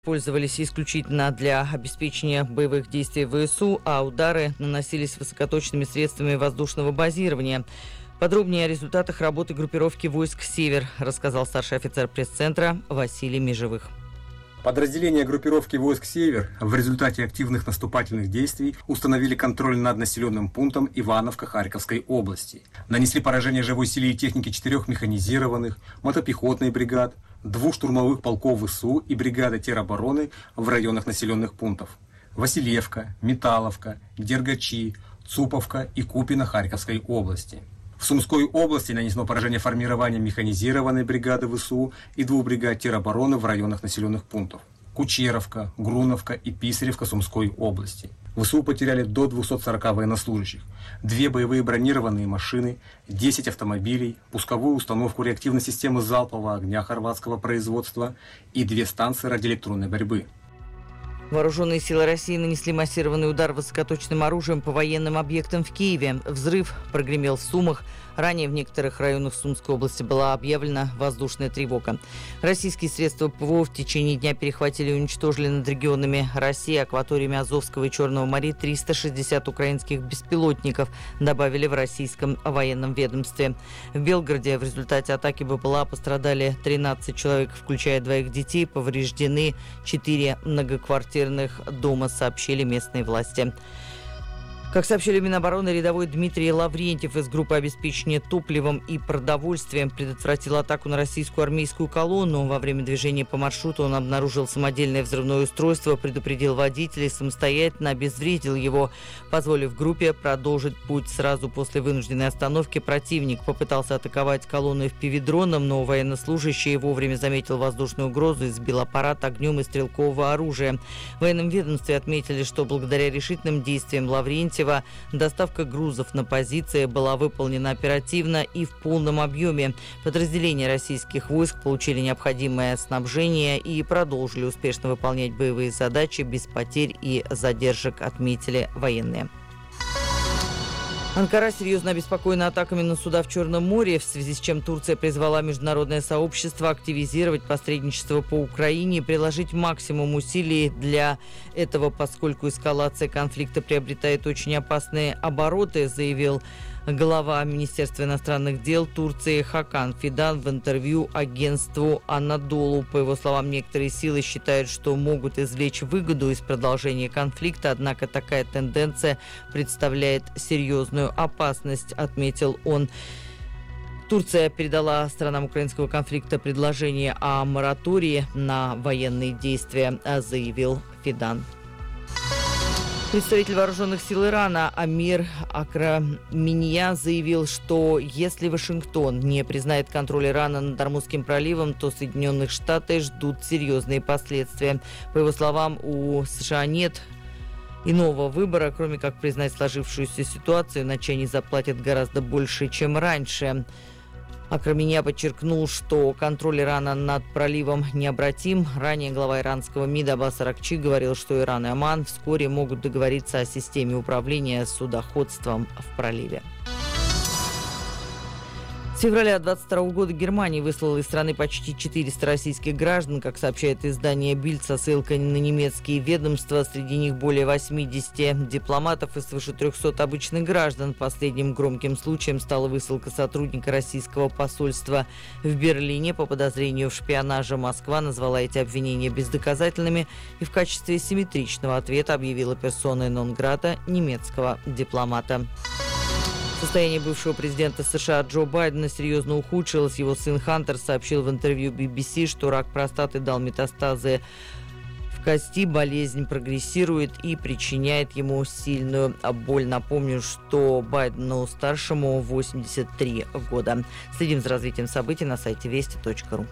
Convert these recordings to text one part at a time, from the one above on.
Пользовались исключительно для обеспечения боевых действий ВСУ, а удары наносились высокоточными средствами воздушного базирования. Подробнее о результатах работы группировки войск «Север» рассказал старший офицер пресс-центра Василий Межевых. Подразделения группировки войск «Север» в результате активных наступательных действий установили контроль над населенным пунктом Ивановка Харьковской области. Нанесли поражение живой силе и технике 4 механизированных, мотопехотных бригад, 2 штурмовых полков ВСУ и бригады теробороны в районах населенных пунктов Васильевка, Металловка, Дергачи, Цуповка и Купино Харьковской области. В Сумской области нанесено поражение формированием механизированной бригады ВСУ и 2 бригад теробороны в районах населенных пунктов Кучеровка, Груновка и Писаревка Сумской области. ВСУ потеряли до 240 военнослужащих, 2 боевые бронированные машины, 10 автомобилей, пусковую установку реактивной системы залпового огня хорватского производства и 2 станции радиоэлектронной борьбы. Вооруженные силы России нанесли массированный удар высокоточным оружием по военным объектам в Киеве. Взрыв прогремел в Сумах. Ранее в некоторых районах Сумской области была объявлена воздушная тревога. Российские средства ПВО в течение дня перехватили и уничтожили над регионами России, акваториями Азовского и Черного морей 360 украинских беспилотников, добавили в российском военном ведомстве. В Белгороде в результате атаки БПЛА пострадали 13 человек, включая 2 детей, повреждены 4 многоквартирных дома, сообщили местные власти. Как сообщили Минобороны, рядовой Дмитрий Лаврентьев из группы обеспечения топливом и продовольствием предотвратил атаку на российскую армейскую колонну. Во время движения по маршруту он обнаружил самодельное взрывное устройство, предупредил водителя и самостоятельно обезвредил его, позволив группе продолжить путь. Сразу после вынужденной остановки противник попытался атаковать колонну FPV-дроном, но военнослужащий вовремя заметил воздушную угрозу и сбил аппарат огнем из стрелкового оружия. В военном ведомстве отметили, что благодаря решительным действиям Лаврентьева доставка грузов на позиции была выполнена оперативно и в полном объеме. Подразделения российских войск получили необходимое снабжение и продолжили успешно выполнять боевые задачи без потерь и задержек, отметили военные. Анкара серьезно обеспокоена атаками на суда в Черном море, в связи с чем Турция призвала международное сообщество активизировать посредничество по Украине и приложить максимум усилий для этого, поскольку эскалация конфликта приобретает очень опасные обороты, заявил глава Министерства иностранных дел Турции Хакан Фидан в интервью агентству «Анадолу». По его словам, некоторые силы считают, что могут извлечь выгоду из продолжения конфликта, однако такая тенденция представляет серьезную опасность, отметил он. Турция передала сторонам украинского конфликта предложение о моратории на военные действия, заявил Фидан. Представитель вооруженных сил Ирана Амир Акрамения заявил, что если Вашингтон не признает контроль Ирана над Ормузским проливом, то Соединенных Штаты ждут серьезные последствия. По его словам, у США нет иного выбора, кроме как признать сложившуюся ситуацию, иначе они заплатят гораздо больше, чем раньше. Акрамения подчеркнул, что контроль Ирана над проливом необратим. Ранее глава иранского МИД Аббас Аракчи говорил, что Иран и Оман вскоре могут договориться о системе управления судоходством в проливе. С февраля 2022 года Германия выслала из страны почти 400 российских граждан. Как сообщает издание «Бильд» со ссылкой на немецкие ведомства, среди них более 80 дипломатов и свыше 300 обычных граждан. Последним громким случаем стала высылка сотрудника российского посольства в Берлине по подозрению в шпионаже. Москва назвала эти обвинения бездоказательными и в качестве симметричного ответа объявила персоной нон-грата немецкого дипломата. Состояние бывшего президента США Джо Байдена серьезно ухудшилось. Его сын Хантер сообщил в интервью BBC, что рак простаты дал метастазы в кости, болезнь прогрессирует и причиняет ему сильную боль. Напомню, что Байдену-старшему 83 года. Следим за развитием событий на сайте вести.ру.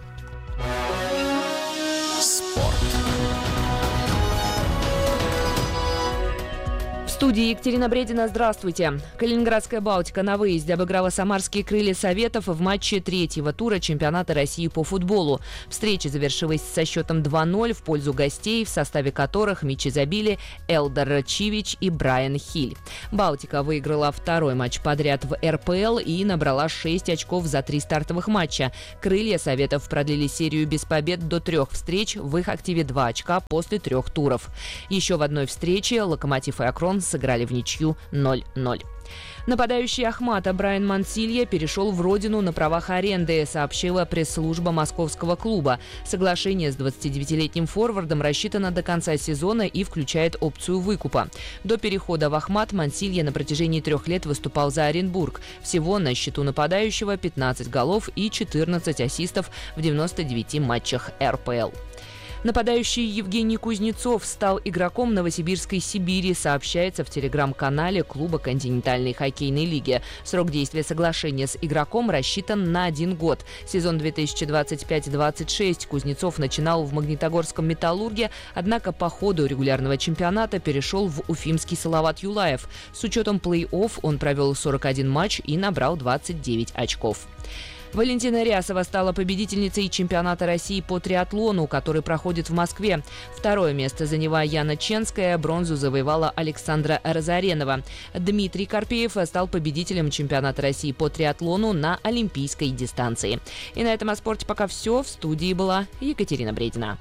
В В студии Екатерина Бредина. Здравствуйте. Калининградская «Балтика» на выезде обыграла самарские «Крылья Советов» в матче третьего тура чемпионата России по футболу. Встреча завершилась со счетом 2-0 в пользу гостей, в составе которых мячи забили Элдар Чивич и Брайан Хиль. «Балтика» выиграла второй матч подряд в РПЛ и набрала 6 очков за 3 стартовых матча. «Крылья Советов» продлили серию без побед до 3 встреч, в их активе 2 очка после 3 туров. Еще в одной встрече «Локомотив» и «Акрон» сыграли в ничью 0-0. Нападающий Ахмата Брайан Мансилья перешел в родину на правах аренды, сообщила пресс-служба московского клуба. Соглашение с 29-летним форвардом рассчитано до конца сезона и включает опцию выкупа. До перехода в Ахмат Мансилья на протяжении 3 лет выступал за Оренбург. Всего на счету нападающего 15 голов и 14 ассистов в 99 матчах РПЛ. Нападающий Евгений Кузнецов стал игроком Новосибирской «Сибири», сообщается в телеграм-канале клуба континентальной хоккейной лиги. Срок действия соглашения с игроком рассчитан на 1 год. Сезон 2025-26 Кузнецов начинал в Магнитогорском «Металлурге», однако по ходу регулярного чемпионата перешел в уфимский «Салават Юлаев». С учетом плей-офф он провел 41 матч и набрал 29 очков. Валентина Рясова стала победительницей чемпионата России по триатлону, который проходит в Москве. Второе место заняла Яна Ченская, бронзу завоевала Александра Разоренова. Дмитрий Карпеев стал победителем чемпионата России по триатлону на олимпийской дистанции. И на этом о спорте пока все. В студии была Екатерина Бредина.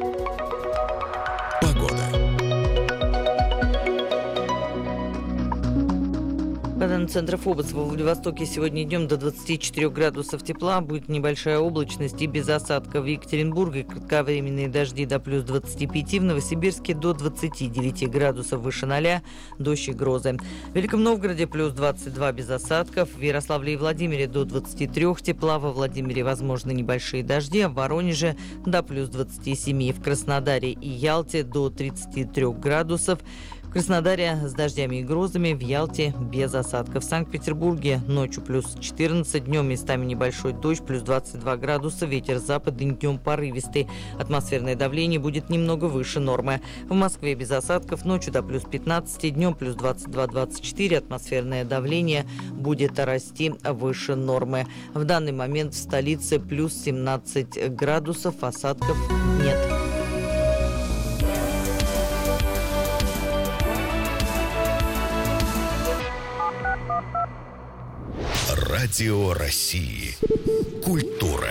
По данным Центра ФОБОС, во Владивостоке сегодня днем до 24 градусов тепла, будет небольшая облачность и без осадков. В Екатеринбурге кратковременные дожди до плюс 25, в Новосибирске до 29 градусов выше 0, дождь и грозы. В Великом Новгороде плюс 22 без осадков, в Ярославле и Владимире до 23 тепла, во Владимире возможны небольшие дожди, а в Воронеже до плюс 27, в Краснодаре и Ялте до 33 градусов. В Краснодаре с дождями и грозами, в Ялте без осадков. В Санкт-Петербурге ночью плюс 14, днем местами небольшой дождь, плюс 22 градуса, ветер западный, днем порывистый. Атмосферное давление будет немного выше нормы. В Москве без осадков, ночью до плюс 15, днем плюс 22-24, атмосферное давление будет расти выше нормы. В данный момент в столице плюс 17 градусов, осадков нет. Радио России. Культура.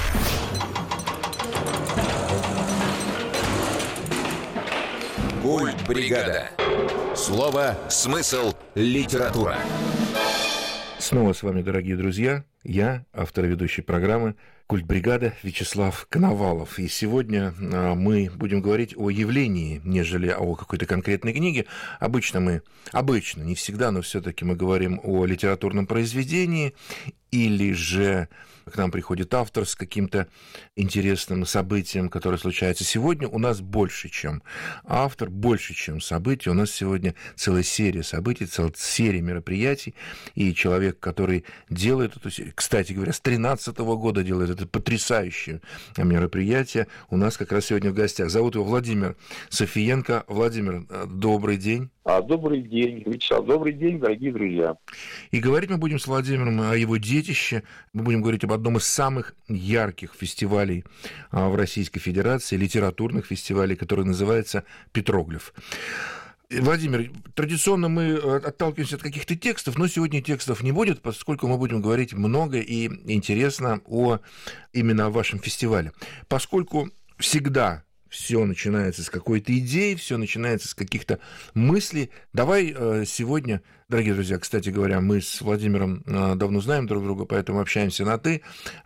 Культбригада. Слово, смысл, литература. Снова с вами, дорогие друзья, я, автор и ведущий программы «Культбригада» Вячеслав Коновалов. И сегодня мы будем говорить о явлении, нежели о какой-то конкретной книге. Обычно, не всегда, но все-таки мы говорим о литературном произведении, или же к нам приходит автор с каким-то интересным событием, которое случается сегодня. У нас больше, чем автор, больше, чем события. У нас сегодня целая серия событий, целая серия мероприятий. И человек, который делает это, кстати говоря, с 2013 года делает это потрясающее мероприятие, у нас как раз сегодня в гостях. Зовут его Владимир Софиенко. Владимир, добрый день. Добрый день, Вячеслав. Добрый день, дорогие друзья. И говорить мы будем с Владимиром о его детище. Мы будем говорить об одном из самых ярких фестивалей в Российской Федерации, литературных фестивалей, который называется «Петроглиф». Владимир, традиционно мы отталкиваемся от каких-то текстов, но сегодня текстов не будет, поскольку мы будем говорить много и интересно именно о вашем фестивале. Поскольку всегда все начинается с какой-то идеи, все начинается с каких-то мыслей. Давай сегодня, дорогие друзья, кстати говоря, мы с Владимиром давно знаем друг друга, поэтому общаемся на «ты»,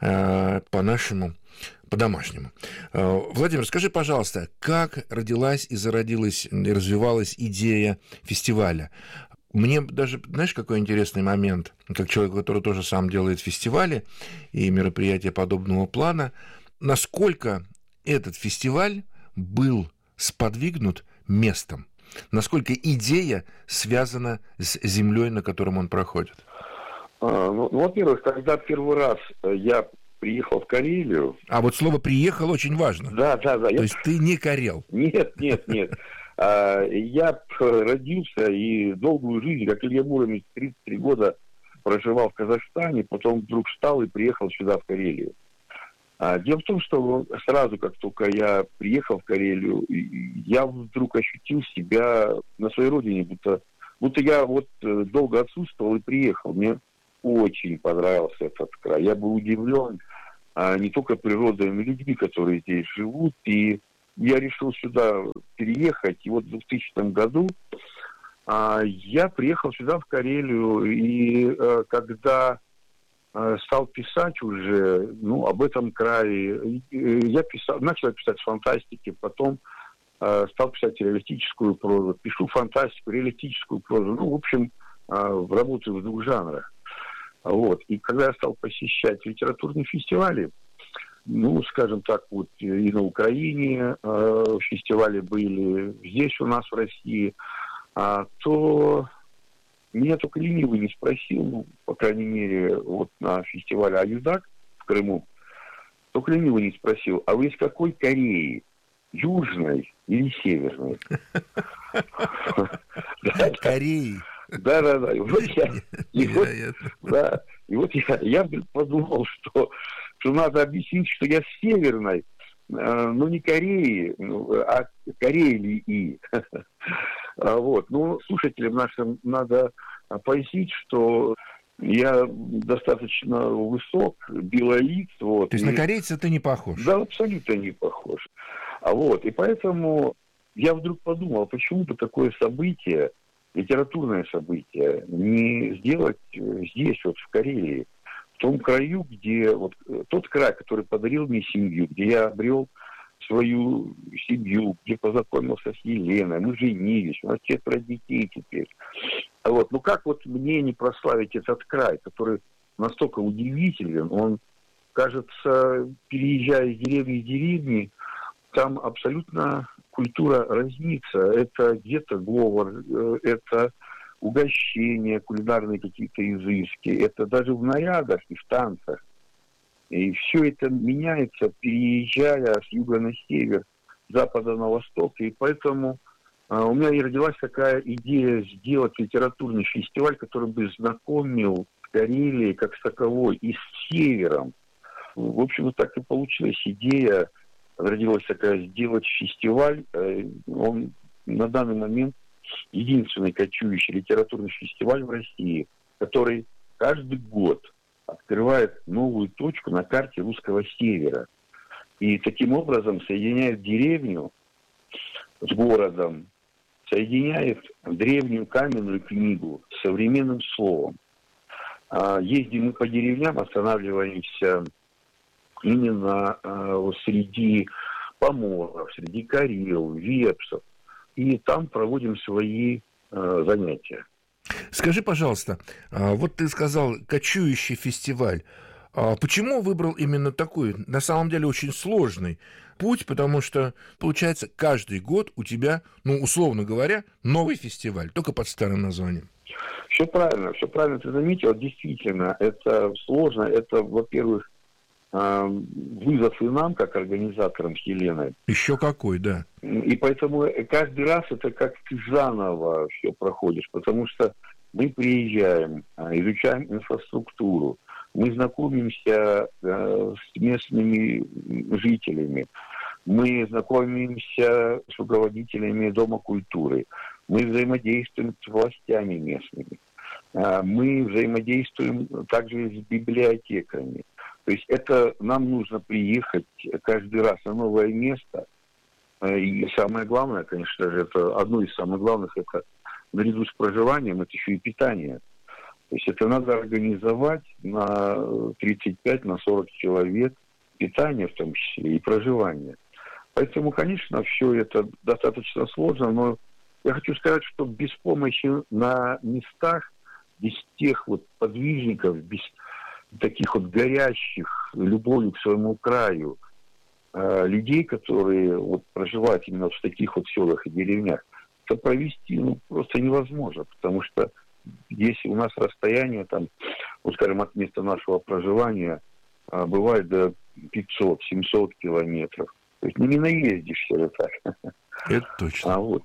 по-домашнему. Владимир, скажи, пожалуйста, как родилась и зародилась, и развивалась идея фестиваля? Мне даже, знаешь, какой интересный момент, как человек, который тоже сам делает фестивали и мероприятия подобного плана, насколько этот фестиваль был сподвигнут местом, насколько идея связана с землей, на котором он проходит? Во-первых, когда первый раз я приехал в Карелию... А вот слово «приехал» очень важно. Да. То есть ты не карел? Нет. Я родился и долгую жизнь, как Илья Муромец, 33 года проживал в Казахстане, потом вдруг встал и приехал сюда, в Карелию. Дело в том, что сразу, как только я приехал в Карелию, я вдруг ощутил себя на своей родине, будто я долго отсутствовал и приехал. Мне очень понравился этот край. Я был удивлен не только природой, но и людьми, которые здесь живут. И я решил сюда переехать. И вот в 2000 году я приехал сюда, в Карелию, и когда стал писать уже, об этом крае, я начал писать фантастики, потом стал писать реалистическую прозу, пишу фантастику, реалистическую прозу, в общем, работаю в двух жанрах. И когда я стал посещать литературные фестивали, скажем так, и на Украине фестивали были, здесь у нас в России, то меня только ленивый не спросил, по крайней мере, на фестивале «Аюдак» в Крыму, только ленивый не спросил, а вы из какой Кореи? Южной или северной? Кореи. Да. И вот я подумал, что надо объяснить, что я с северной, но не Кореи, а Карелии. Слушателям нашим надо пояснить, что я достаточно высок, белолиц. То есть на корейца ты не похож? Да, абсолютно не похож. И поэтому я вдруг подумал, почему бы такое событие, литературное событие, не сделать здесь, в Карелии, в том краю, где тот край, который подарил мне семью, где я обрел свою семью, где познакомился с Еленой, мы женились, у нас 4 детей теперь. Как мне не прославить этот край, который настолько удивителен, он, кажется, переезжая из деревни в деревни, там абсолютно культура разнится. Это где-то говор, это угощения, кулинарные какие-то изыски, это даже в нарядах и в танцах. И все это меняется, переезжая с юга на север, с запада на восток. И поэтому у меня и родилась такая идея сделать литературный фестиваль, который бы знакомил Карелии как с таковой и с севером. В общем, так и получилась идея. Родилась такая, сделать фестиваль. Он на данный момент единственный кочующий литературный фестиваль в России, который каждый год открывает новую точку на карте русского севера. И таким образом соединяет деревню с городом, соединяет древнюю каменную книгу с современным словом. Ездим мы по деревням, останавливаемся именно среди поморов, среди карел, вепсов. И там проводим свои занятия. Скажи, пожалуйста, ты сказал кочующий фестиваль. Почему выбрал именно такой, на самом деле, очень сложный путь? Потому что, получается, каждый год у тебя, условно говоря, новый фестиваль, только под старым названием. Все правильно ты заметил. Действительно, это сложно. Это, во-первых, вызов и нам, как организаторам с Еленой. Еще какой, да. И поэтому каждый раз это как ты заново все проходишь, потому что мы приезжаем, изучаем инфраструктуру, мы знакомимся с местными жителями, мы знакомимся с руководителями Дома культуры, мы взаимодействуем с властями местными, мы взаимодействуем также с библиотеками. То есть это нам нужно приехать каждый раз на новое место. И самое главное, конечно же, это одно из самых главных, это наряду с проживанием, это еще и питание. То есть это надо организовать на 35, на 40 человек питание в том числе и проживание. Поэтому, конечно, все это достаточно сложно, но я хочу сказать, что без помощи на местах, без тех подвижников, без таких горящих любовью к своему краю людей, которые проживают именно в таких селах и деревнях, это провести просто невозможно, потому что если у нас расстояние скажем, от места нашего проживания бывает до 500-700 километров. То есть не наездишься так. Это точно.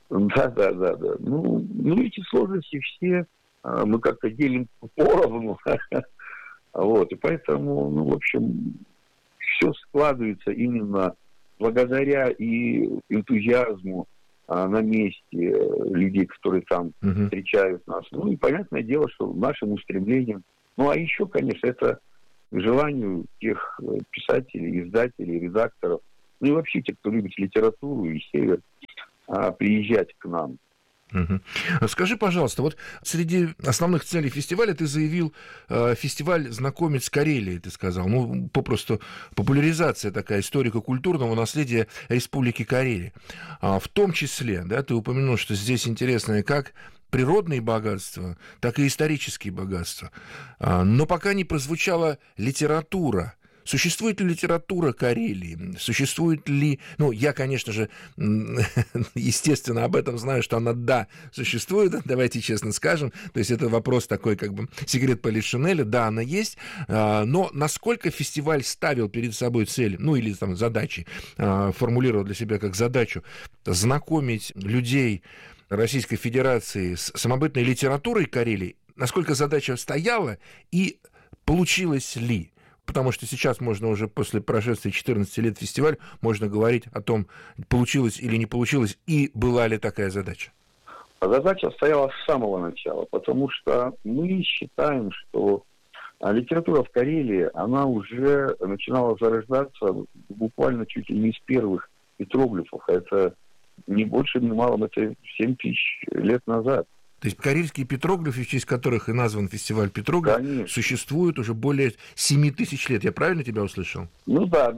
Да. Ну, эти сложности все мы как-то делим поровну. Вот, и поэтому, в общем, все складывается именно благодаря и энтузиазму на месте людей, которые там встречают нас. Ну, и понятное дело, что нашим устремлением, а еще, конечно, это желанию тех писателей, издателей, редакторов, ну и вообще тех, кто любит литературу и север, приезжать к нам. Скажи, пожалуйста, вот среди основных целей фестиваля ты заявил фестиваль «Знакомить с Карелией», ты сказал. Ну, попросту популяризация такая историко-культурного наследия Республики Карелия. В том числе, да, ты упомянул, что здесь интересно как природные богатства, так и исторические богатства. Но пока не прозвучала литература. Существует ли литература Карелии? Существует ли... Ну, я, конечно же, естественно, об этом знаю, что она, да, существует, давайте честно скажем. То есть это вопрос такой, как бы, секрет Полишинеля. Да, она есть. Но насколько фестиваль ставил перед собой цель, ну, или там задачи, формулировал для себя как задачу знакомить людей Российской Федерации с самобытной литературой Карелии, насколько задача стояла и получилось ли? Потому что сейчас можно уже после прошествия 14 лет фестиваля можно говорить о том, получилось или не получилось, и была ли такая задача. Задача стояла с самого начала, потому что мы считаем, что литература в Карелии, она уже начинала зарождаться буквально чуть ли не с первых петроглифов. Это не больше, не мало, это 7 тысяч лет назад. То есть карельские петроглифы, в честь которых и назван фестиваль «Петроглиф», конечно, существуют уже более 7 тысяч лет. Я правильно тебя услышал? Ну да.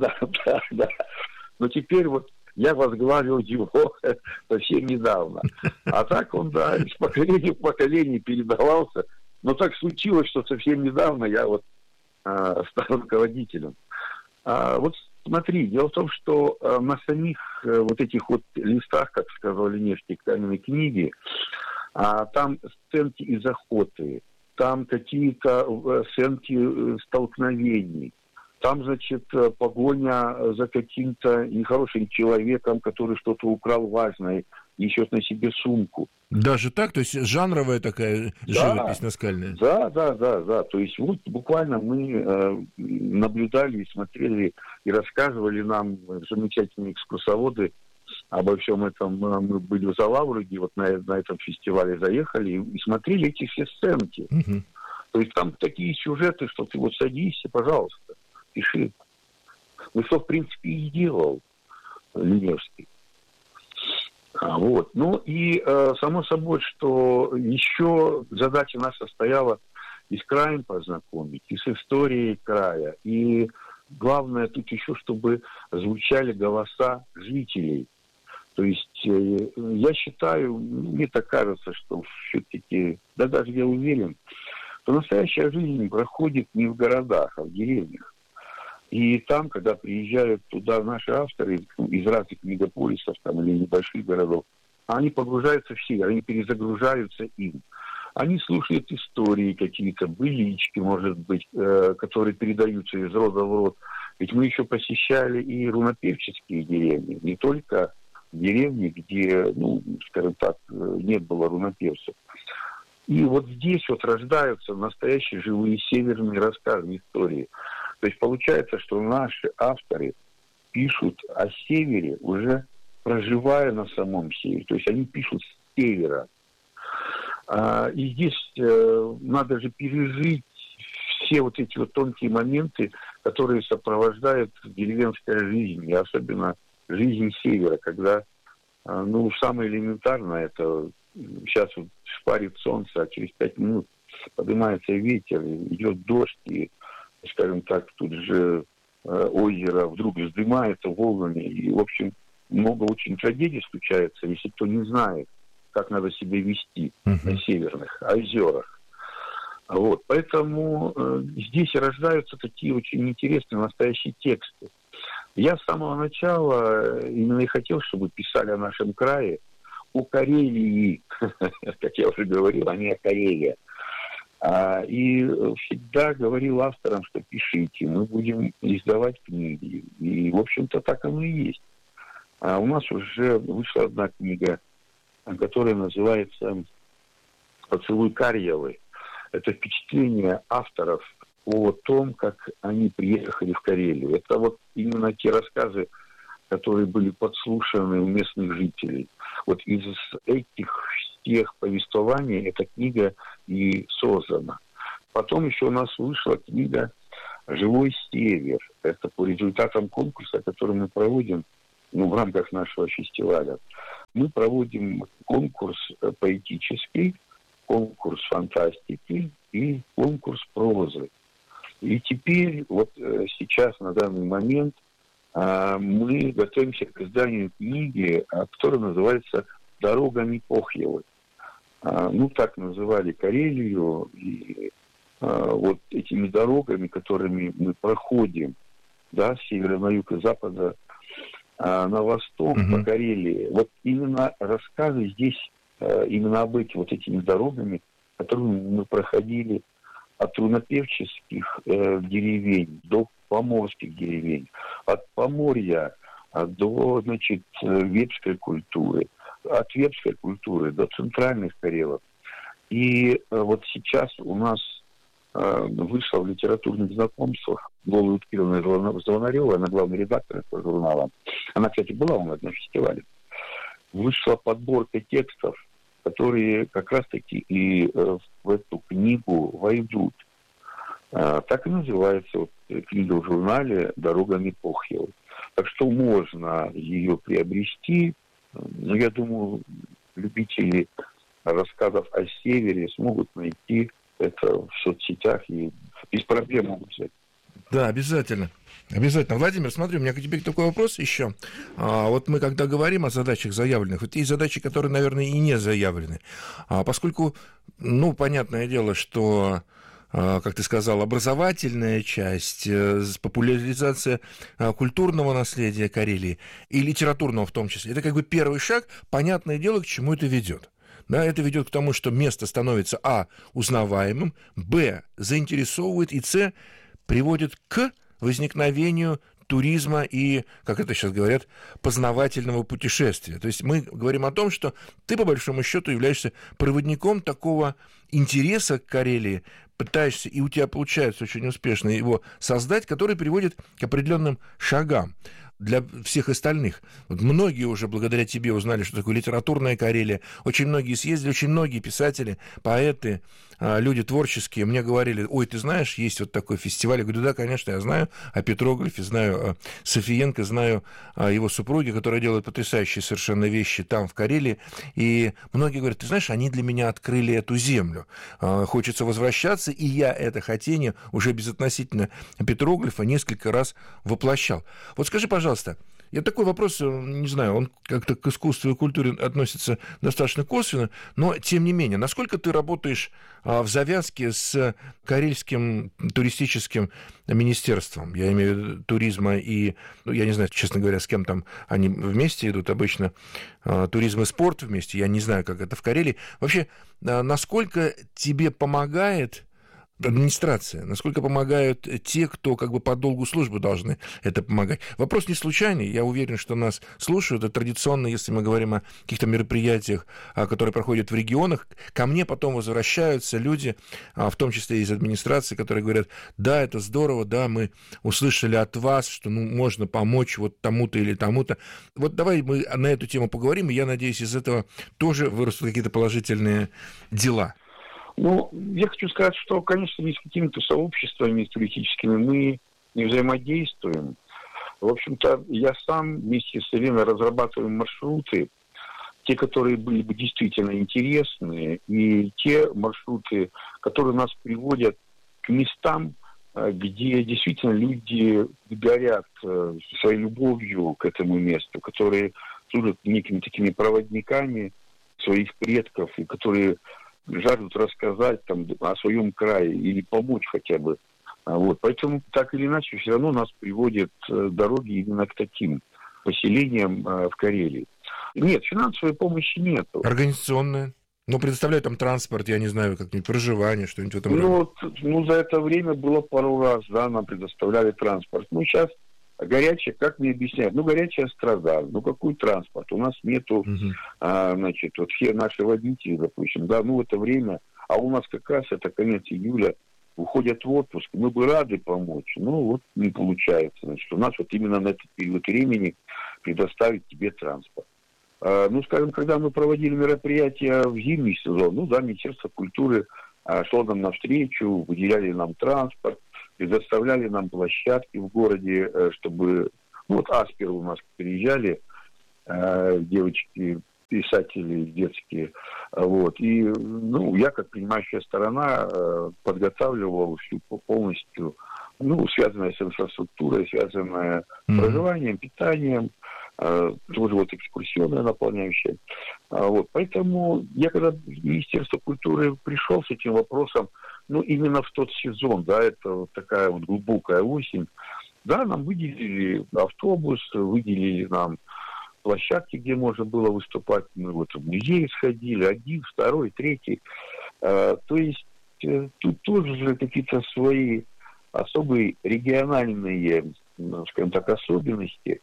Но теперь вот я возглавил его совсем недавно. А так он, да, из поколения в поколение передавался. Но так случилось, что совсем недавно я вот стал руководителем. Вот смотри, дело в том, что на самих вот этих вот листах, как сказал Линевский, каменной книги, там сценки из охоты, там какие-то сценки столкновений, там, значит, погоня за каким-то нехорошим человеком, который что-то украл важное, несет на себе сумку. Даже так? То есть жанровая такая живопись наскальная? Да. То есть вот буквально мы наблюдали и смотрели, и рассказывали нам замечательные экскурсоводы обо всем этом. Мы были в Залавруге, вот на этом фестивале заехали и смотрели эти все сценки. Угу. То есть там такие сюжеты, что ты вот садись, пожалуйста, пиши. Ну, что, в принципе, и делал Линевский. Вот. Ну и само собой, что еще задача наша состояла и с краем познакомить, и с историей края. И главное тут еще, чтобы звучали голоса жителей. То есть я считаю, мне так кажется, что все-таки, да даже я уверен, что настоящая жизнь проходит не в городах, а в деревнях. И там, когда приезжают туда наши авторы из разных мегаполисов там, или небольших городов, они погружаются в север, они перезагружаются им. Они слушают истории какие-то, былички, может быть, которые передаются из рода в род. Ведь мы еще посещали и рунопевческие деревни, не только деревни, где, ну, скажем так, не было рунопевцев. И вот здесь вот рождаются настоящие живые северные рассказы, истории. То есть получается, что наши авторы пишут о севере, уже проживая на самом севере. То есть они пишут с севера. И здесь надо же пережить все вот эти вот тонкие моменты, которые сопровождают деревенская жизнь, и особенно жизнь севера, когда, ну, самое элементарное, это сейчас вот шпарит солнце, а через 5 минут поднимается ветер, идет дождь, и, скажем так, тут же озеро вдруг вздымается волнами, и, в общем, много очень трагедий случается, если кто не знает, как надо себя вести на северных озерах. Вот. Поэтому здесь рождаются такие очень интересные настоящие тексты. Я с самого начала именно и хотел, чтобы писали о нашем крае, о Карелии, как я уже говорил, а не о Карелии. И всегда говорил авторам, что пишите, мы будем издавать книги. И, в общем-то, так оно и есть. У нас уже вышла одна книга которое называется «Поцелуй Карьевы». Это впечатление авторов о том, как они приехали в Карелию. Это вот именно те рассказы, которые были подслушаны у местных жителей. Вот из этих всех повествований эта книга и создана. Потом еще у нас вышла книга «Живой север». Это по результатам конкурса, который мы проводим в рамках нашего фестиваля. Мы проводим конкурс поэтический, конкурс фантастики и конкурс прозы. И теперь, вот сейчас, на данный момент, мы готовимся к изданию книги, которая называется «Дорогами Похьевы». Так называли Карелию, и вот этими дорогами, которыми мы проходим, да, с севера на юг и запада на восток, по Карелии. Вот именно рассказы здесь, именно об этих вот этими дорогами, которыми мы проходили от труднопевческих деревень до поморских деревень, от Поморья до, вепской культуры, от вепской культуры до центральных Карелов. И вот сейчас у нас вышла в литературных знакомствах Лола Кирилловна Звонарева, она главный редактор этого журнала. Она, кстати, была у нас на фестивале. Вышла подборка текстов, которые как раз-таки и в эту книгу войдут. Так и называется книга в журнале «Дорогами Похьевы». Так что можно ее приобрести. Но я думаю, любители рассказов о севере смогут найти это в соцсетях и без проблем могут взять. Да, обязательно. Обязательно. Владимир, смотри, у меня к тебе такой вопрос еще. Вот мы когда говорим о задачах заявленных, вот есть задачи, которые, наверное, и не заявлены. Поскольку, понятное дело, что, как ты сказал, образовательная часть, популяризация культурного наследия Карелии и литературного в том числе, это как бы первый шаг, понятное дело, к чему это ведет. Да, это ведет к тому, что место становится, узнаваемым, заинтересовывает, и, приводит к возникновению туризма и, как это сейчас говорят, познавательного путешествия. То есть мы говорим о том, что ты, по большому счету, являешься проводником такого интереса к Карелии, пытаешься, и у тебя получается очень успешно его создать, который приводит к определенным шагам для всех остальных. Вот многие уже благодаря тебе узнали, что такое литературная Карелия. Очень многие съездили, очень многие писатели, поэты, люди творческие мне говорили: ой, ты знаешь, есть вот такой фестиваль. Я говорю: да, конечно, я знаю о Петроглифе, знаю о Софиенко, знаю о его супруге, которая делает потрясающие совершенно вещи там, в Карелии. И многие говорят: ты знаешь, они для меня открыли эту землю. Хочется возвращаться, и я это хотение уже безотносительно Петроглифа несколько раз воплощал. Вот скажи, пожалуйста, я такой вопрос, не знаю, он как-то к искусству и культуре относится достаточно косвенно, но тем не менее, насколько ты работаешь в завязке с Карельским туристическим министерством? Я имею в виду туризма и, я не знаю, честно говоря, с кем там они вместе идут обычно, туризм и спорт вместе, я не знаю, как это в Карелии. Вообще, насколько тебе помогает администрация, насколько помогают те, кто как бы по долгу службы должны это помогать. Вопрос не случайный, я уверен, что нас слушают, это традиционно, если мы говорим о каких-то мероприятиях, которые проходят в регионах, ко мне потом возвращаются люди, в том числе из администрации, которые говорят: да, это здорово, да, мы услышали от вас, что можно помочь вот тому-то или тому-то. Вот давай мы на эту тему поговорим, и я надеюсь, из этого тоже вырастут какие-то положительные дела. Я хочу сказать, что, конечно, ни с какими-то сообществами туристическими мы не взаимодействуем. В общем-то, я сам вместе с Еленой разрабатываю маршруты, те, которые были бы действительно интересны, и те маршруты, которые нас приводят к местам, где действительно люди горят своей любовью к этому месту, которые служат некими такими проводниками своих предков, и которые жаждут рассказать там о своем крае или помочь хотя бы. Поэтому так или иначе все равно нас приводят дороги именно к таким поселениям в Карелии. Нет, финансовой помощи нет. Организационная? Предоставляют там транспорт, я не знаю, как-нибудь проживание, что-нибудь в этом роде. За это время было пару раз, да, нам предоставляли транспорт. Сейчас Горячая, как мне объясняют? Горячая страда. Какой транспорт? У нас нету, значит, вот все наши водители, допустим, да, в это время, а у нас как раз это конец июля, уходят в отпуск, мы бы рады помочь, не получается. Значит, у нас вот именно на этот период времени предоставить тебе транспорт. Скажем, когда мы проводили мероприятия в зимний сезон, Министерство культуры шло нам навстречу, выделяли нам транспорт, предоставляли нам площадки в городе, чтобы... Аспер у нас приезжали, девочки, писатели детские, и, я, как принимающая сторона, подготавливал всю полностью, связанное с инфраструктурой, связанное с проживанием, питанием, тоже экскурсионная наполняющая. Поэтому я, когда в Министерство культуры пришел с этим вопросом, именно в тот сезон, да, это такая глубокая осень, да, нам выделили автобус, выделили нам площадки, где можно было выступать. Мы в музей сходили, 1, 2, 3. То есть тут тоже какие-то свои особые региональные, скажем так, особенности,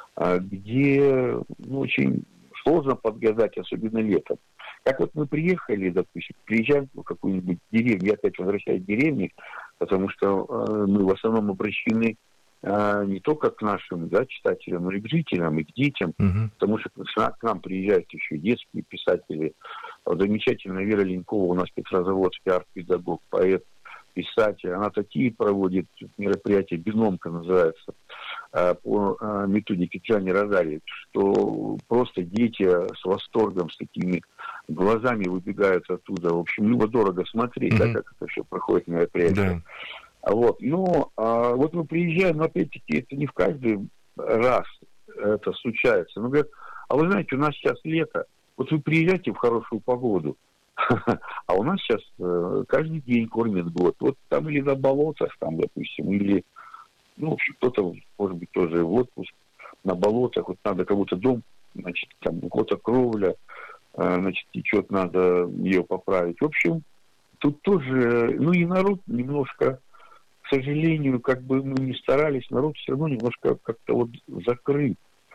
где очень сложно подгадать, особенно летом. Как мы приехали, допустим, приезжаем в какую-нибудь деревню, я опять возвращаюсь к деревне, потому что мы в основном обращены не только к нашим читателям, но и к жителям, и к детям, потому что к нам приезжают еще детские писатели. Замечательная Вера Ленькова, у нас петрозаводский арт-педагог, поэт, писатель. Она такие проводит мероприятия, «Биномка» называется, по методике Джани Розари, что просто дети с восторгом, с такими глазами выбегают оттуда. В общем, дорого смотреть, как это все проходит мероприятие. Да. Мы приезжаем, но опять-таки это не в каждый раз это случается. Говорят, а вы знаете, у нас сейчас лето, вы приезжайте в хорошую погоду, а у нас сейчас каждый день кормят год. Там или на болотах, там, допустим, или, в общем, кто-то, может быть, тоже в отпуск на болотах. Надо кому-то дом, значит, там у кого-то кровля, значит, течет, надо ее поправить. В общем, тут тоже, и народ немножко, к сожалению, как бы мы ни старались, народ все равно немножко как-то закрыт.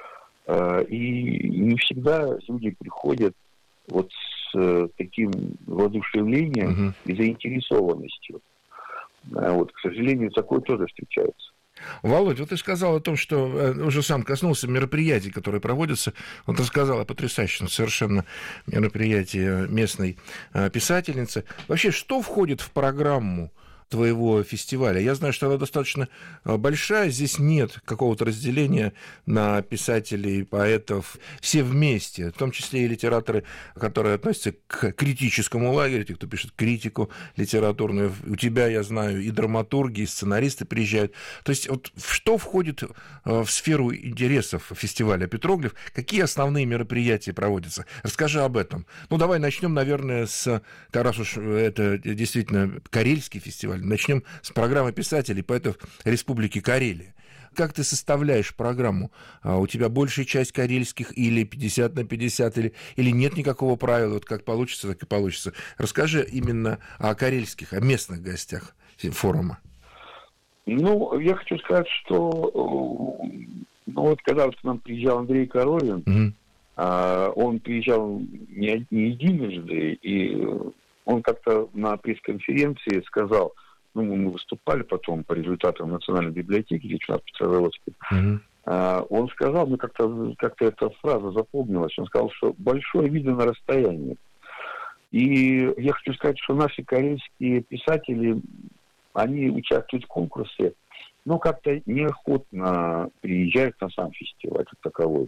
И не всегда люди приходят с таким воодушевлением и заинтересованностью. К сожалению, такое тоже встречается. Володь, ты сказал о том, что уже сам коснулся мероприятий, которые проводятся. Ты рассказал о потрясающем совершенно мероприятии местной писательницы. Вообще, что входит в программу твоего фестиваля? Я знаю, что она достаточно большая, здесь нет какого-то разделения на писателей, поэтов, все вместе, в том числе и литераторы, которые относятся к критическому лагерю, те, кто пишет критику литературную. У тебя, я знаю, и драматурги, и сценаристы приезжают. То есть что входит в сферу интересов фестиваля «Петроглиф», какие основные мероприятия проводятся? Расскажи об этом. Давай начнем, наверное, раз уж это действительно карельский фестиваль, начнем с программы писателей, поэтов Республики Карелия. Как ты составляешь программу? У тебя большая часть карельских или 50/50, или нет никакого правила? Как получится, так и получится. Расскажи именно о карельских, о местных гостях форума. Я хочу сказать, что когда к нам приезжал Андрей Коровин, он приезжал не единожды, и он как-то на пресс-конференции сказал, мы выступали потом по результатам Национальной библиотеки, где у нас в Петрозаводске, он сказал, как-то эта фраза запомнилась, он сказал, что большое видно на расстоянии. И я хочу сказать, что наши карельские писатели, они участвуют в конкурсе, но как-то неохотно приезжают на сам фестиваль как таковой.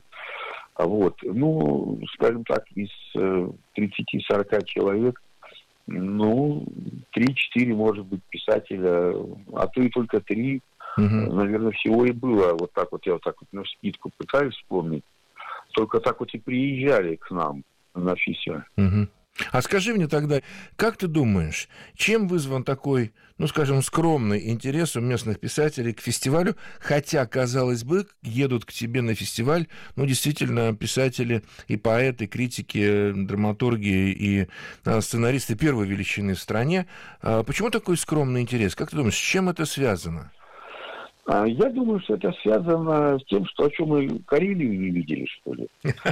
Скажем так, из 30-40 человек, 3-4, может быть, писателя, а то и только 3, наверное, всего и было. Я навскидку пытаюсь вспомнить. Только так и приезжали к нам на фестиваль. А скажи мне тогда, как ты думаешь, чем вызван такой, скажем, скромный интерес у местных писателей к фестивалю, хотя, казалось бы, едут к тебе на фестиваль, действительно, писатели и поэты, критики, драматурги и сценаристы первой величины в стране. Почему такой скромный интерес? Как ты думаешь, с чем это связано? Я думаю, что это связано с тем, о чем мы Карелию не видели, что ли.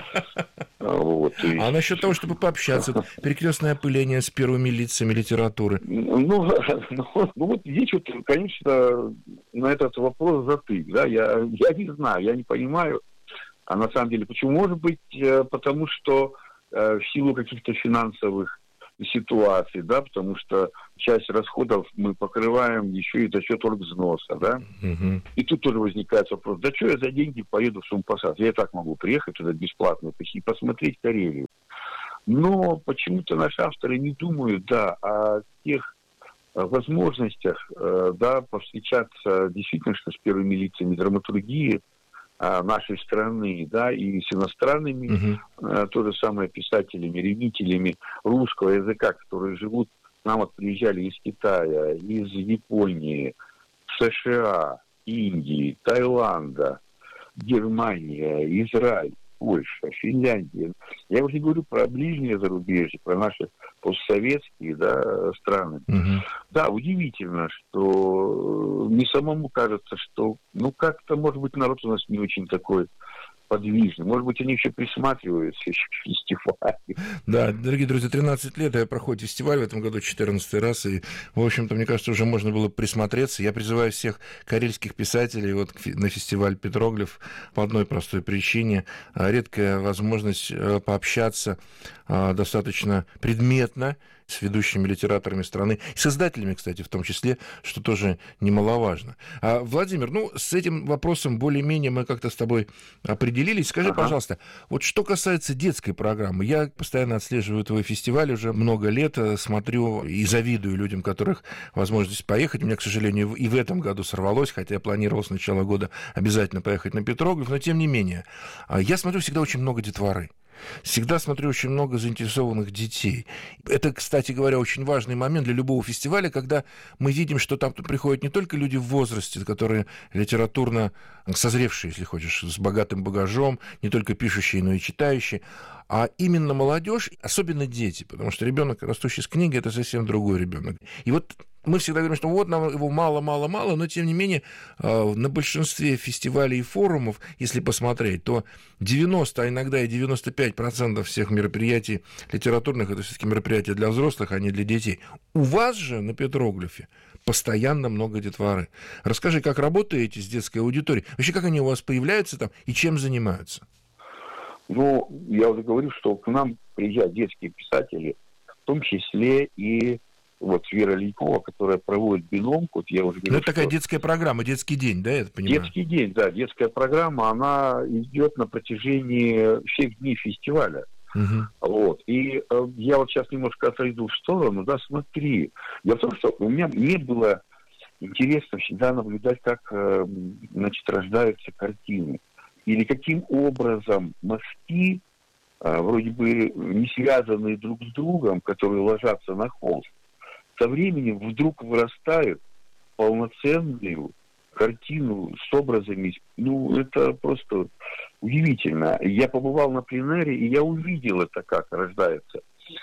А насчет того, чтобы пообщаться, перекрестное опыление с первыми лицами литературы? Ну, вот здесь вот, конечно, на этот вопрос затык, да, я не знаю, я не понимаю, а на самом деле, почему? Может быть, потому что в силу каких-то финансовых ситуаций, да, потому что часть расходов мы покрываем еще и за счет оргвзноса, да. Угу. И тут тоже возникает вопрос, да что я за деньги поеду в Сумпосад? Я и так могу приехать туда бесплатно и посмотреть Карелию. Но почему-то наши авторы не думают, да, о тех возможностях, да, повстречаться действительно что с первыми лицами драматургии нашей страны, да, и с иностранными, то же самое писателями, ревнителями русского языка, которые живут, к нам вот приезжали из Китая, из Японии, США, Индии, Таиланда, Германия, Израиль, Польша, Финляндия. Я уже не говорю про ближнее зарубежье, про наши постсоветские, да, страны. Да, удивительно, что мне самому кажется, что, ну, как-то, может быть, народ у нас не очень такой подвижный. Может быть, они еще присматриваются еще к фестивалю. Да, дорогие друзья, 13 лет проходит фестиваль, в этом году 14-й раз, и, в общем-то, мне кажется, уже можно было присмотреться. Я призываю всех карельских писателей вот на фестиваль «Петроглиф» по одной простой причине. Редкая возможность пообщаться достаточно предметно с ведущими литераторами страны, и с издателями, кстати, в том числе, что тоже немаловажно. Владимир, ну, с этим вопросом более-менее мы как-то с тобой определились. Скажи, пожалуйста, вот что касается детской программы, я постоянно отслеживаю твой фестиваль уже много лет, смотрю и завидую людям, у которых возможность поехать. У меня, к сожалению, и в этом году сорвалось, хотя я планировал с начала года обязательно поехать на Петроглиф, но тем не менее. Я смотрю всегда очень много детворы. Всегда смотрю очень много заинтересованных детей. Это, кстати говоря, очень важный момент для любого фестиваля, когда мы видим, что там приходят не только люди в возрасте, которые литературно созревшие, если хочешь, с богатым багажом, не только пишущие, но и читающие, а именно молодежь, особенно дети, потому что ребенок, растущий с книги, это совсем другой ребенок. И вот мы всегда говорим, что вот нам его мало, но тем не менее на большинстве фестивалей и форумов, если посмотреть, то 90, а иногда и 95% всех мероприятий литературных, это все-таки мероприятия для взрослых, а не для детей. У вас же на Петроглифе постоянно много детворы. Расскажи, как работаете с детской аудиторией? Вообще, как они у вас появляются там и чем занимаются? Ну, я уже говорю, что к нам приезжают детские писатели, в том числе и вот Вера Лейкова, которая проводит биномку. Вот я уже говорю, это такая детская программа, детский день, да, я понимаю? Детский день, да, детская программа, она идет на протяжении всех дней фестиваля. Вот. И я вот сейчас немножко отойду в сторону, да, смотри. Дело в том, что мне было интересно всегда наблюдать, как, значит, рождаются картины. Или каким образом мазки, вроде бы не связанные друг с другом, которые ложатся на холст, со временем вдруг вырастают в полноценную картину с образами. Ну, это просто удивительно. Я побывал на пленэре, и я увидел это, как рождается.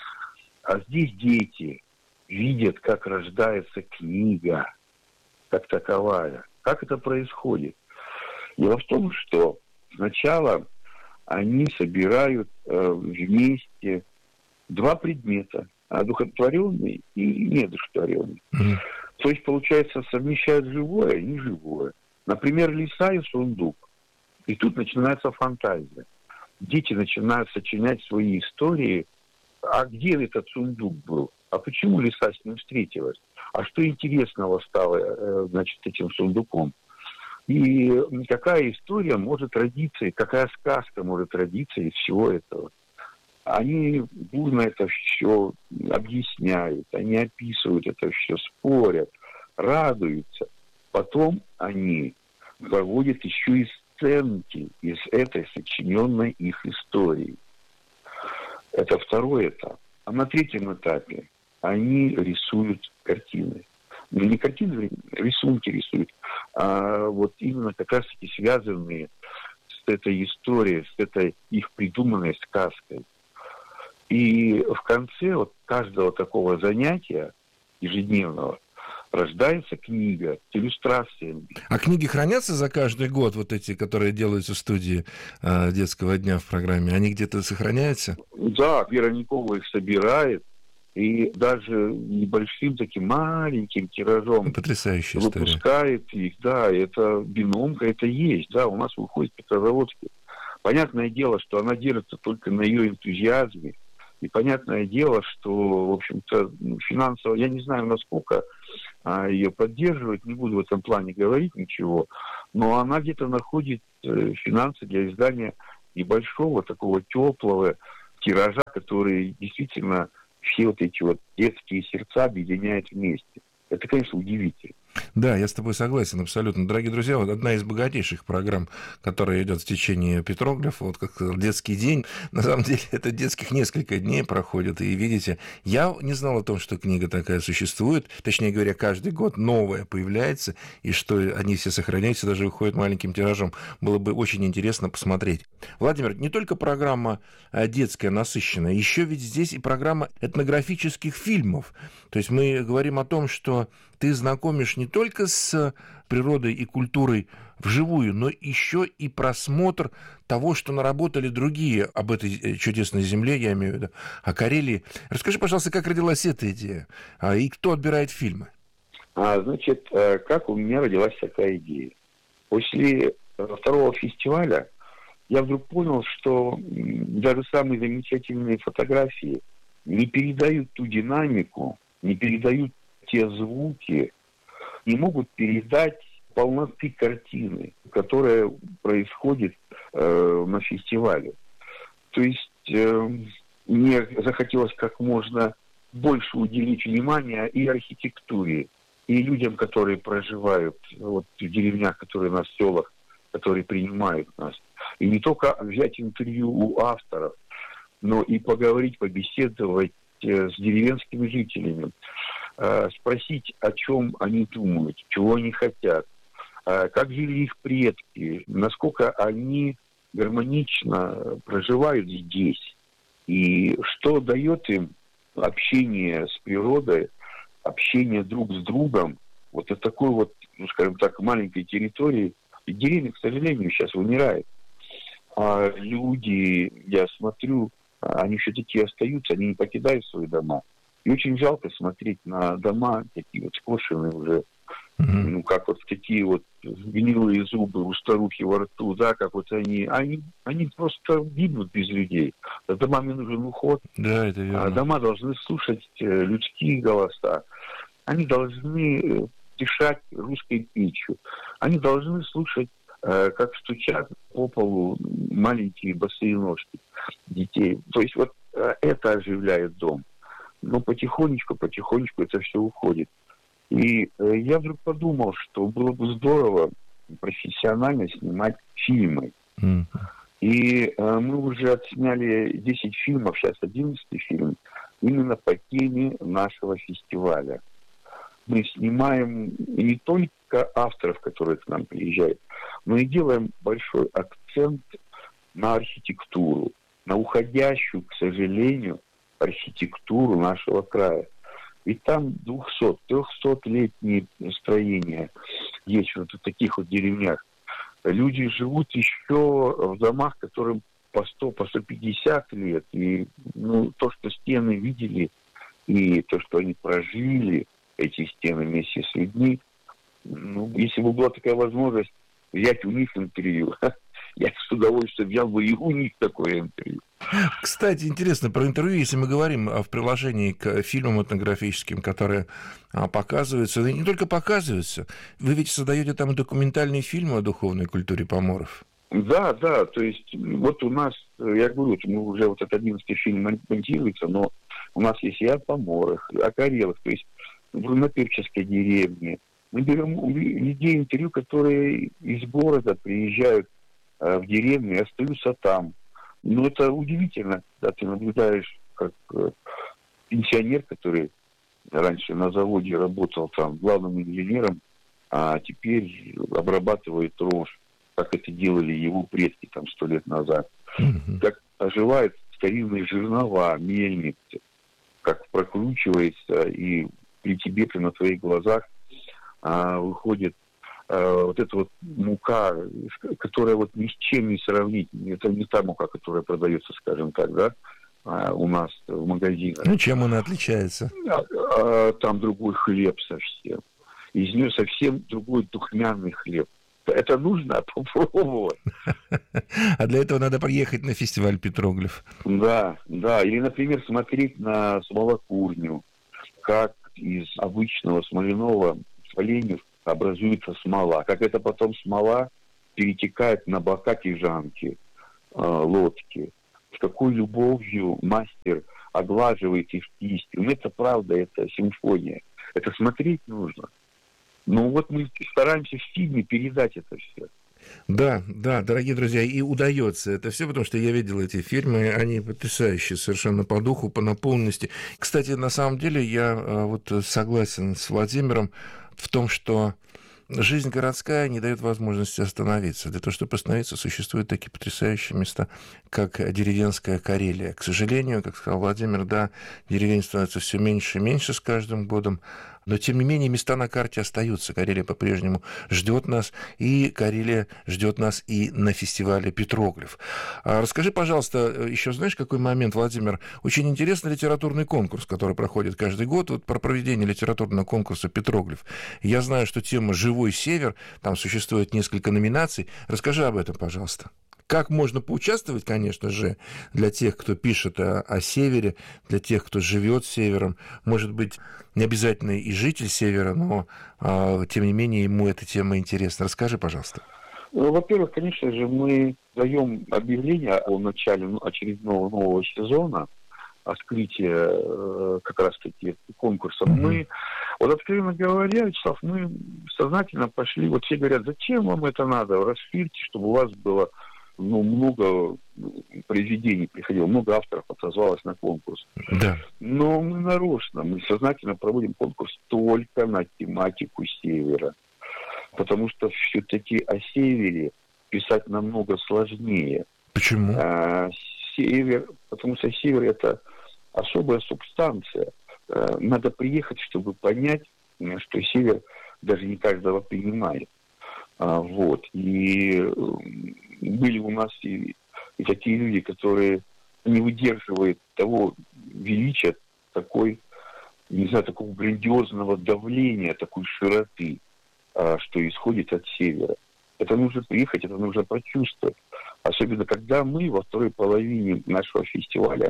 А здесь дети видят, как рождается книга, как таковая. Как это происходит? Дело в том, что сначала они собирают вместе два предмета, одухотворенный и неодухотворенный. То есть, получается, совмещают живое и неживое. Например, лиса и сундук. И тут начинается фантазия. Дети начинают сочинять свои истории. А где этот сундук был? А почему лиса с ним встретилась? А что интересного стало, значит, этим сундуком? И какая история может родиться, и какая сказка может родиться из всего этого? Они бурно это все объясняют, они описывают это все, спорят, радуются. Потом они проводят еще и сценки из этой сочиненной их истории. Это второй этап. А на третьем этапе они рисуют картины. Ну, не картины, рисунки рисуют, а вот именно как раз-таки связанные с этой историей, с этой их придуманной сказкой. И в конце вот каждого такого занятия ежедневного рождается книга с иллюстрациями. А книги хранятся за каждый год, вот эти, которые делаются в студии детского дня в программе? Они где-то сохраняются? Да, Вера Николова их собирает, и даже небольшим таким маленьким тиражом Потрясающая история. Выпускает их. Да, это биnomка, это есть. Да, у нас выходит в Петрозаводске. Понятное дело, что она держится только на ее энтузиазме. И понятное дело, что, в общем-то, финансово, я не знаю, насколько ее поддерживать, не буду в этом плане говорить ничего, но она где-то находит финансы для издания небольшого, такого теплого тиража, который действительно все вот эти вот детские сердца объединяет вместе. Это, конечно, удивительно. Да, я с тобой согласен абсолютно. Дорогие друзья, вот одна из богатейших программ, которая идет в течение Петроглифа, вот как детский день, на самом деле это детских несколько дней проходит, и видите, я не знал о том, что книга такая существует, точнее говоря, каждый год новая появляется, и что они все сохраняются, даже выходят маленьким тиражом. Было бы очень интересно посмотреть. Владимир, не только программа детская насыщенная, еще ведь здесь и программа этнографических фильмов. То есть мы говорим о том, что ты знакомишь не только с природой и культурой вживую, но еще и просмотр того, что наработали другие об этой чудесной земле, я имею в виду, о Карелии. Расскажи, пожалуйста, как родилась эта идея, и кто отбирает фильмы? Значит, как у меня родилась такая идея? После второго фестиваля я вдруг понял, что даже самые замечательные фотографии не передают ту динамику, не передают те звуки, не могут передать полноты картины, которая происходит на фестивале. То есть мне захотелось как можно больше уделить внимания и архитектуре, и людям, которые проживают вот, в деревнях, которые на селах, которые принимают нас. И не только взять интервью у авторов, но и поговорить, побеседовать с деревенскими жителями, спросить, о чем они думают, чего они хотят, как жили их предки, насколько они гармонично проживают здесь, и что дает им общение с природой, общение друг с другом, вот на такой вот, ну, скажем так, маленькой территории. И деревня, к сожалению, сейчас вымирает. А люди, я смотрю, они все-таки остаются, они не покидают свои дома. И очень жалко смотреть на дома, такие вот скошенные уже, ну, как вот такие вот гнилые зубы у старухи во рту, да, как вот они просто гибнут без людей. За домами нужен уход. Да, это верно. А дома должны слушать людские голоса. Они должны дышать русской печью. Они должны слушать, как стучат по полу маленькие босые ножки детей. То есть вот это оживляет дом. Но потихонечку это все уходит. И я вдруг подумал, что было бы здорово профессионально снимать фильмы. И мы уже отсняли 10 фильмов, сейчас 11-й фильм, именно по теме нашего фестиваля. Мы снимаем не только авторов, которые к нам приезжают, но и делаем большой акцент на архитектуру, на уходящую, к сожалению, архитектуру нашего края. Ведь там 200-300-летние строения есть вот в таких вот деревнях. Люди живут еще в домах, которым по 100, по 150 лет. И то, что стены видели, и то, что они прожили, эти стены вместе с людьми, если бы была такая возможность взять у них интервью, я с удовольствием взял бы и у них такое интервью. Кстати, интересно, про интервью, если мы говорим в приложении к фильмам этнографическим, которые показываются, и не только показываются, вы ведь создаете там документальные фильмы о духовной культуре поморов. Да, то есть вот у нас, я говорю, мы уже вот этот 11-й фильм монтируется, но у нас есть и о поморах, о карелах, то есть в Рунопевческой деревне. Мы берем у людей интервью, которые из города приезжают в деревню и остаются там. Но это удивительно, когда ты наблюдаешь, как пенсионер, который раньше на заводе работал там главным инженером, а теперь обрабатывает рожь, как это делали его предки там 100 лет назад. Как оживают старинные жернова, мельницы, как прокручивается и при тебе, на твоих глазах выходит вот эта вот мука, которая вот ни с чем не сравнить. Это не та мука, которая продается, скажем так, да, у нас в магазинах. Ну, чем она отличается? Там другой хлеб совсем. Из нее совсем другой духмяный хлеб. Это нужно попробовать. А для этого надо поехать на фестиваль «Петроглиф». Да, да. Или, например, смотреть на смолокурню, как из обычного смоляного поленьев образуется смола, как это потом смола перетекает на бока кижанки, лодки, с какой любовью мастер оглаживает их кистью. Ну, это правда, это симфония. Это смотреть нужно. Ну, вот мы стараемся в фильме передать это все. Да, да, дорогие друзья, и удается это все, потому что я видел эти фильмы, они потрясающие совершенно по духу, по наполненности. Кстати, на самом деле я вот согласен с Владимиром в том, что жизнь городская не дает возможности остановиться. Для того, чтобы остановиться, существуют такие потрясающие места, как деревенская Карелия. К сожалению, как сказал Владимир, да, деревень становится все меньше и меньше с каждым годом, но, тем не менее, места на карте остаются. Карелия по-прежнему ждет нас, и Карелия ждет нас и на фестивале «Петроглиф». Расскажи, пожалуйста, еще знаешь, какой момент, Владимир? Очень интересный литературный конкурс, который проходит каждый год. Вот про проведение литературного конкурса «Петроглиф». Я знаю, что тема «Живой север», там существует несколько номинаций. Расскажи об этом, пожалуйста. Как можно поучаствовать, конечно же, для тех, кто пишет о севере, для тех, кто живет севером. Может быть, не обязательно и житель севера, но, тем не менее, ему эта тема интересна. Расскажи, пожалуйста. Ну, во-первых, конечно же, мы даем объявление о начале очередного нового сезона, открытие как раз-таки конкурса. Мы, вот откровенно говоря, Вячеслав, мы сознательно пошли, вот все говорят, зачем вам это надо, расширьте, чтобы у вас было много произведений приходило, много авторов отозвалось на конкурс. Да. Но мы нарочно, мы сознательно проводим конкурс только на тематику севера. Потому что все-таки о севере писать намного сложнее. Почему? Потому что север – это особая субстанция. Надо приехать, чтобы понять, что север даже не каждого принимает. Вот. И были у нас и такие люди, которые не выдерживают того величия, такой, не знаю, такого грандиозного давления, такой широты, что исходит от севера. Это нужно приехать, это нужно прочувствовать. Особенно, когда мы во второй половине нашего фестиваля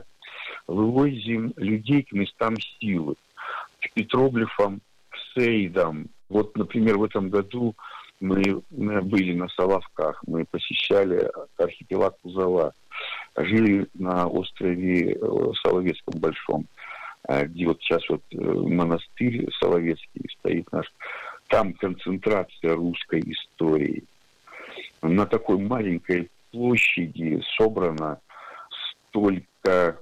вывозим людей к местам силы, к петроглифам, к сейдам. Вот, например, в этом году мы были на Соловках, мы посещали архипелаг Узала, жили на острове Соловецком Большом, где вот сейчас вот монастырь Соловецкий стоит наш. Там концентрация русской истории. На такой маленькой площади собрано столько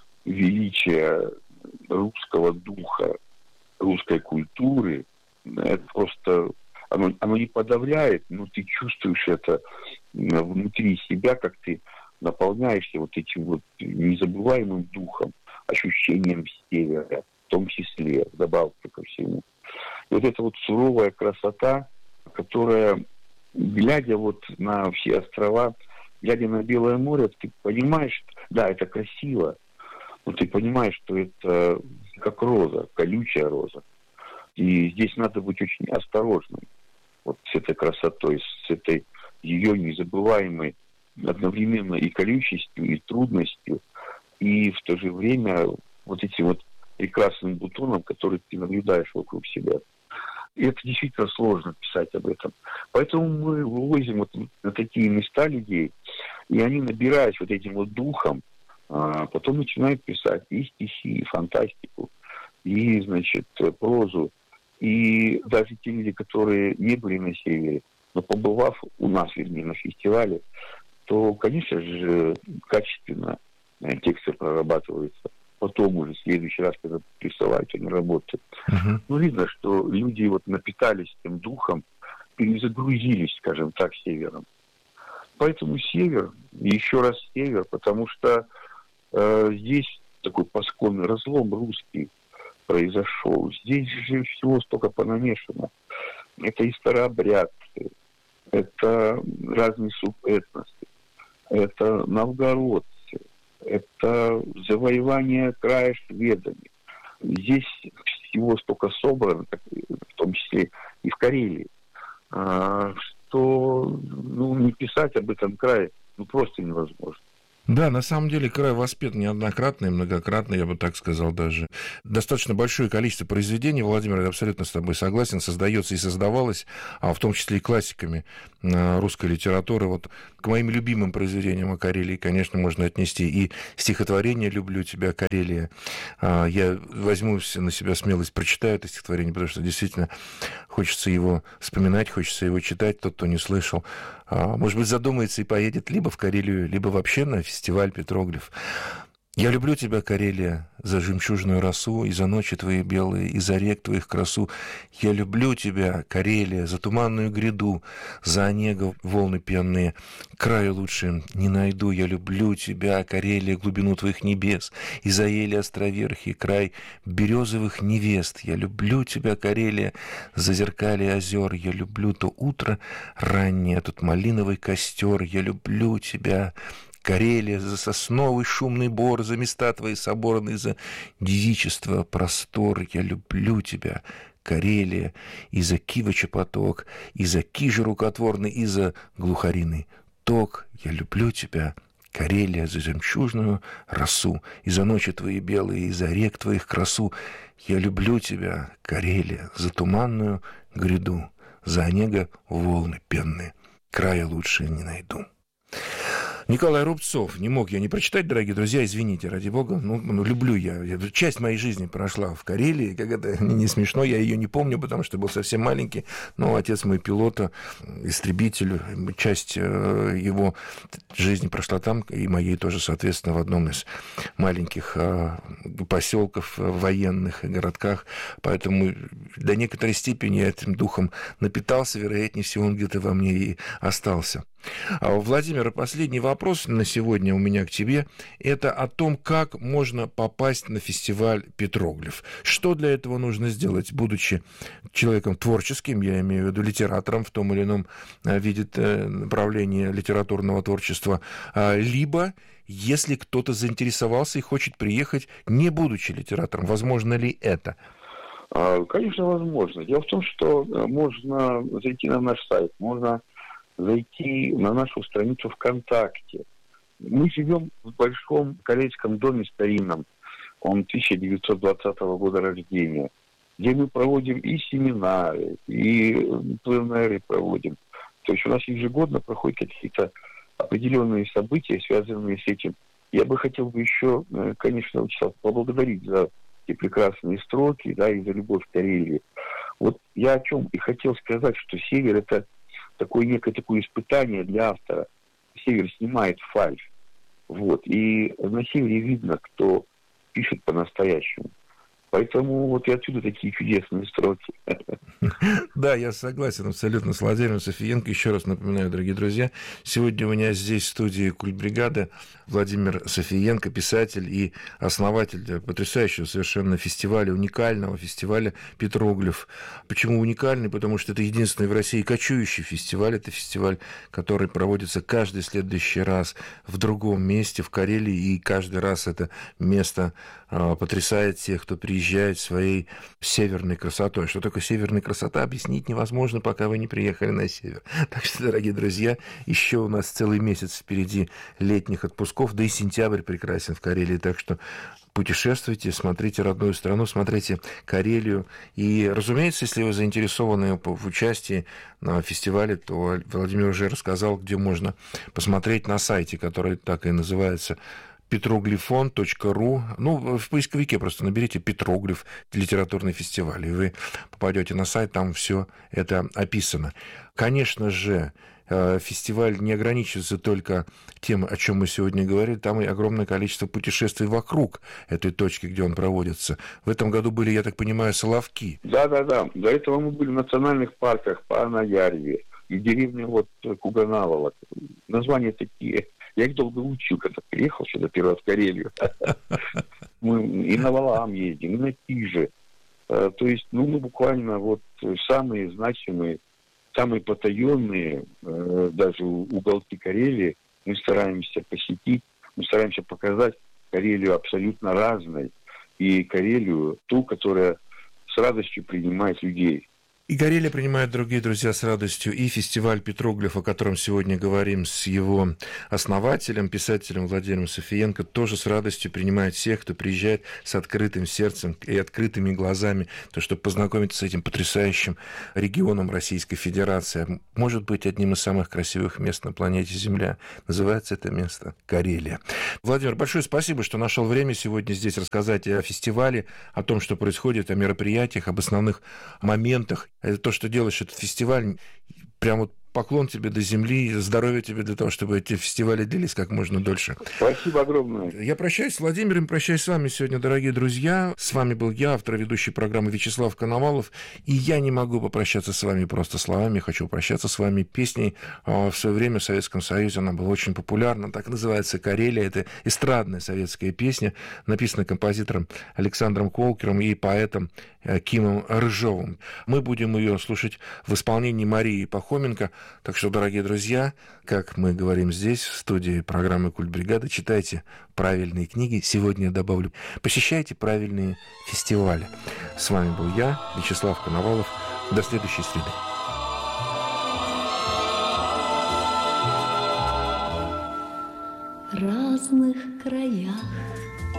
величия русского духа, русской культуры. Это просто... Оно не подавляет, но ты чувствуешь это внутри себя, как ты наполняешься вот этим вот незабываемым духом, ощущением севера, в том числе, вдобавок ко всему. И вот эта вот суровая красота, которая, глядя вот на все острова, глядя на Белое море, ты понимаешь, да, это красиво, но ты понимаешь, что это как роза, колючая роза. И здесь надо быть очень осторожным вот с этой красотой, с этой ее незабываемой одновременно и колючестью, и трудностью, и в то же время вот этим вот прекрасным бутоном, который ты наблюдаешь вокруг себя. И это действительно сложно писать об этом. Поэтому мы вывозим вот на такие места людей, и они, набираясь вот этим вот духом, потом начинают писать и стихи, и фантастику, и, значит, прозу. И даже те люди, которые не были на севере, но побывав у нас, вернее, на фестивале, то, конечно же, качественно тексты прорабатываются. Потом уже в следующий раз, когда присылают, они работают. Но видно, что люди вот напитались тем духом, перезагрузились, скажем так, севером. Поэтому север, еще раз север, потому что здесь такой пасконный разлом русский произошел. Здесь же всего столько понамешано. это и старообрядцы, это разные субэтносы, это новгородцы, это завоевание края шведами. Здесь всего столько собрано, в том числе и в Карелии, что не писать об этом крае просто невозможно. Да, на самом деле край воспет неоднократно и многократно, я бы так сказал даже. Достаточно большое количество произведений, Владимир, я абсолютно с тобой согласен, создается и создавалось, в том числе и классиками русской литературы. Вот к моим любимым произведениям о Карелии, конечно, можно отнести и стихотворение «Люблю тебя, Карелия». Я возьму на себя смелость, прочитаю это стихотворение, потому что действительно хочется его вспоминать, хочется его читать, тот, кто не слышал. Может быть, задумается и поедет либо в Карелию, либо вообще на фестиваль «Петроглиф». Я люблю тебя, Карелия, за жемчужную росу, и за ночи твои белые, и за рек твоих красу. Я люблю тебя, Карелия, за туманную гряду, за Онега волны пенные. Краю лучше не найду. Я люблю тебя, Карелия, глубину твоих небес, и за ели островерхи, край березовых невест. Я люблю тебя, Карелия, за зеркалье озер. Я люблю то утро раннее, тот малиновый костер. Я люблю тебя, Карелия, за сосновый шумный бор, за места твои соборные, за девичество простор. Я люблю тебя, Карелия, и за Кивача поток, и за Кижи рукотворный, и за глухариный ток. Я люблю тебя, Карелия, за жемчужную росу, и за ночи твои белые, и за рек твоих красу. Я люблю тебя, Карелия, за туманную гряду, за Онега волны пенные. Края лучше не найду. Николай Рубцов. Не мог я не прочитать, дорогие друзья, извините, ради бога. Люблю я. Часть моей жизни прошла в Карелии. Как это не смешно, я ее не помню, потому что был совсем маленький. Но отец мой пилота, истребитель, часть его жизни прошла там, и моей тоже, соответственно, в одном из маленьких поселков военных, городках. Поэтому до некоторой степени я этим духом напитался. Вероятнее всего, он где-то во мне и остался. Владимир, последний вопрос на сегодня у меня к тебе. Это о том, как можно попасть на фестиваль «Петроглиф». Что для этого нужно сделать, будучи человеком творческим, я имею в виду литератором в том или ином виде направления литературного творчества, либо если кто-то заинтересовался и хочет приехать, не будучи литератором, возможно ли это? Конечно, возможно. Дело в том, что можно зайти на наш сайт, можно зайти на нашу страницу ВКонтакте. Мы живем в большом карельском доме старинном, он 1920 года рождения, где мы проводим и семинары, и пленэры проводим. То есть у нас ежегодно проходят какие-то определенные события, связанные с этим. Я бы хотел еще, конечно, Вячеслав, поблагодарить за эти прекрасные строки, да, и за любовь к Карелии. Вот я о чем и хотел сказать, что север — это некое такое испытание для автора. Север снимает фальшь. Вот. И на севере видно, кто пишет по-настоящему. Поэтому вот и отсюда такие чудесные строки. Да, я согласен абсолютно с Владимиром Софиенко. Еще раз напоминаю, дорогие друзья, сегодня у меня здесь в студии «Культбригада» Владимир Софиенко, писатель и основатель потрясающего совершенно фестиваля, уникального фестиваля «Петроглиф». Почему уникальный? Потому что это единственный в России кочующий фестиваль. Это фестиваль, который проводится каждый следующий раз в другом месте, в Карелии, и каждый раз это место потрясает тех, кто приезжает своей северной красотой. Что такое северная красота, объяснить невозможно, пока вы не приехали на север. Так что, дорогие друзья, еще у нас целый месяц впереди летних отпусков, да и сентябрь прекрасен в Карелии, так что путешествуйте, смотрите родную страну, смотрите Карелию. И, разумеется, если вы заинтересованы в участии на фестивале, то Владимир уже рассказал, где можно посмотреть на сайте, который так и называется petroglifon.ru. В поисковике просто наберите «Петроглиф», литературный фестиваль, и вы попадете на сайт, там все это описано. Конечно же, фестиваль не ограничивается только тем, о чем мы сегодня говорили, там и огромное количество путешествий вокруг этой точки, где он проводится. В этом году были, я так понимаю, Соловки. Да. До этого мы были в национальных парках по Анаярье и деревне Куганавола. Названия такие. Я их долго учил, когда приехал сюда первый раз в Карелию. Мы и на Валаам ездим, и на Кижи. То есть, мы буквально вот самые значимые, самые потаенные, даже уголки Карелии мы стараемся посетить, мы стараемся показать Карелию абсолютно разной, и Карелию ту, которая с радостью принимает людей. И Карелия принимает, дорогие друзья, с радостью и фестиваль «Петроглиф», о котором сегодня говорим с его основателем, писателем Владимиром Софиенко, тоже с радостью принимает всех, кто приезжает с открытым сердцем и открытыми глазами, чтобы познакомиться с этим потрясающим регионом Российской Федерации. Может быть, одним из самых красивых мест на планете Земля. Называется это место Карелия. Владимир, большое спасибо, что нашел время сегодня здесь рассказать о фестивале, о том, что происходит, о мероприятиях, об основных моментах. Это то, что делаешь этот фестиваль, прям вот поклон тебе до земли, здоровья тебе для того, чтобы эти фестивали длились как можно дольше. Спасибо огромное. Я прощаюсь с Владимиром, прощаюсь с вами сегодня, дорогие друзья. С вами был я, автор и ведущий программы Вячеслав Коновалов. И я не могу попрощаться с вами просто словами, хочу попрощаться с вами песней. В свое время в Советском Союзе она была очень популярна, так называется «Карелия». Это эстрадная советская песня, написана композитором Александром Колкером и поэтом Кимом Рыжовым. Мы будем ее слушать в исполнении Марии Пахоменко. Так что, дорогие друзья, как мы говорим здесь, в студии программы «Культбригада», читайте правильные книги. Сегодня я добавлю, посещайте правильные фестивали. С вами был я, Вячеслав Коновалов. До следующей среды. В разных краях